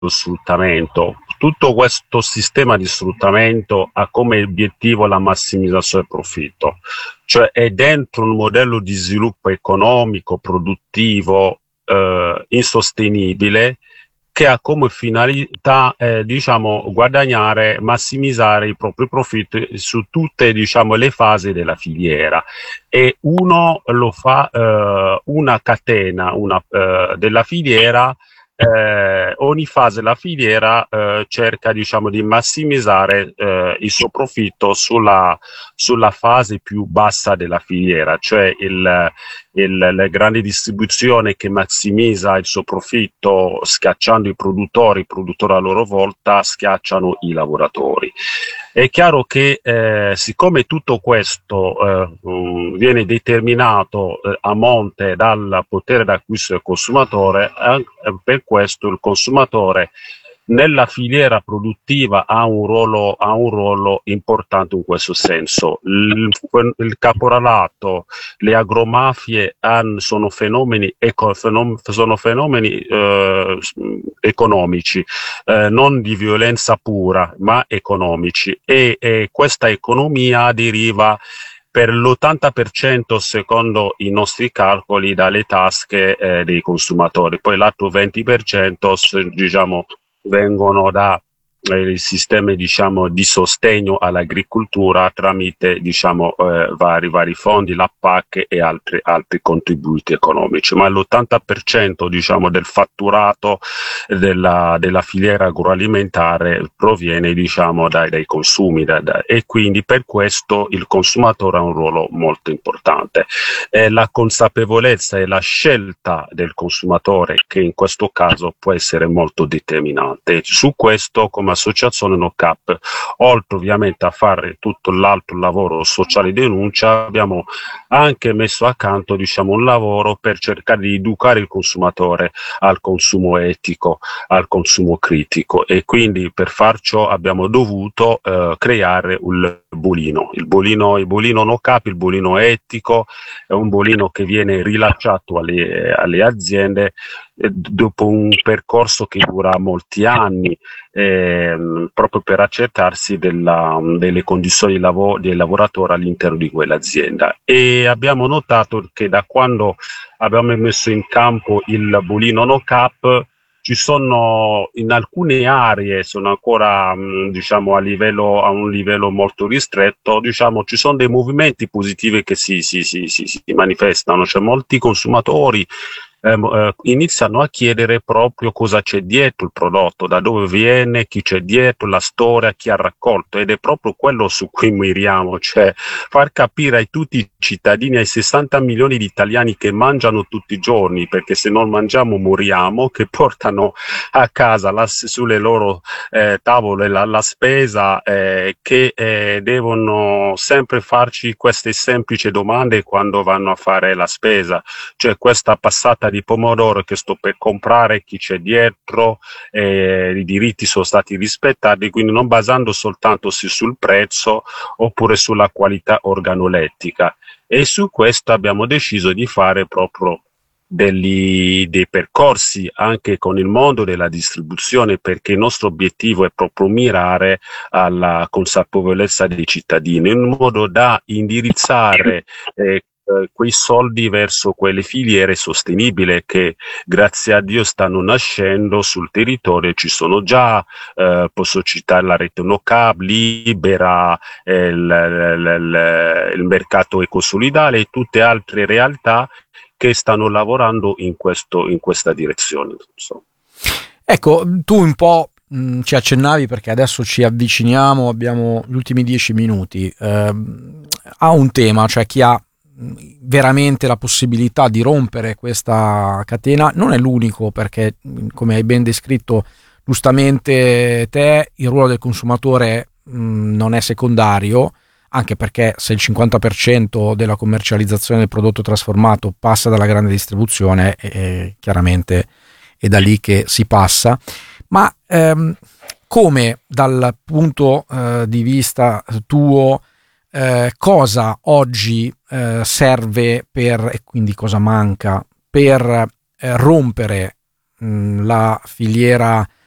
sfruttamento. Tutto questo sistema di sfruttamento ha come obiettivo la massimizzazione del profitto, cioè è dentro un modello di sviluppo economico, produttivo, insostenibile, che ha come finalità guadagnare, massimizzare i propri profitti su tutte le fasi della filiera, e uno lo fa una catena della filiera. Ogni fase della filiera cerca di massimizzare il suo profitto sulla fase più bassa della filiera, cioè la grande distribuzione che massimizza il suo profitto schiacciando i produttori a loro volta schiacciano i lavoratori. È chiaro che siccome tutto questo viene determinato a monte dal potere d'acquisto del consumatore, per questo il consumatore nella filiera produttiva ha un ruolo importante in questo senso. Il caporalato, le agromafie sono fenomeni economici, non di violenza pura, ma economici, e questa economia deriva per l'80% secondo i nostri calcoli dalle tasche dei consumatori, poi l'altro 20% vengono da sistemi di sostegno all'agricoltura tramite vari fondi, la PAC e altri contributi economici, ma l'80% del fatturato della filiera agroalimentare proviene dai consumi, e quindi per questo il consumatore ha un ruolo molto importante. La consapevolezza e la scelta del consumatore che in questo caso può essere molto determinante. Su questo, come associazione NOCAP, oltre ovviamente a fare tutto l'altro lavoro sociale di denuncia, abbiamo anche messo accanto un lavoro per cercare di educare il consumatore al consumo etico, al consumo critico, e quindi per far ciò abbiamo dovuto creare il bolino NOCAP. Il bolino etico è un bolino che viene rilasciato alle aziende dopo un percorso che dura molti anni, proprio per accertarsi delle condizioni dei lavoratori all'interno di quell'azienda. E abbiamo notato che da quando abbiamo messo in campo il bolino NOCAP, ci sono in alcune aree, sono ancora a un livello molto ristretto, ci sono dei movimenti positivi che si manifestano, cioè molti consumatori iniziano a chiedere proprio cosa c'è dietro il prodotto, da dove viene, chi c'è dietro, la storia, chi ha raccolto, ed è proprio quello su cui miriamo, cioè far capire a tutti i cittadini, ai 60 milioni di italiani che mangiano tutti i giorni, perché se non mangiamo moriamo, che portano a casa sulle loro tavole la spesa, che devono sempre farci queste semplici domande quando vanno a fare la spesa, cioè questa passata di pomodoro che sto per comprare, chi c'è dietro, i diritti sono stati rispettati, quindi non basando soltanto sul prezzo oppure sulla qualità organolettica. E su questo abbiamo deciso di fare proprio dei percorsi anche con il mondo della distribuzione, perché il nostro obiettivo è proprio mirare alla consapevolezza dei cittadini in modo da indirizzare quei soldi verso quelle filiere sostenibili che grazie a Dio stanno nascendo sul territorio. Ci sono già, posso citare la rete NOCAP, Libera, il mercato ecosolidale e tutte altre realtà che stanno lavorando in questa direzione. Ecco, tu un po' ci accennavi, perché adesso ci avviciniamo, abbiamo gli ultimi 10 minuti, a un tema, cioè chi ha veramente la possibilità di rompere questa catena. Non è l'unico, perché come hai ben descritto giustamente te, il ruolo del consumatore non è secondario, anche perché se il 50% della commercializzazione del prodotto trasformato passa dalla grande distribuzione, chiaramente è da lì che si passa. Ma come dal punto di vista tuo, cosa oggi serve e quindi cosa manca per rompere la filiera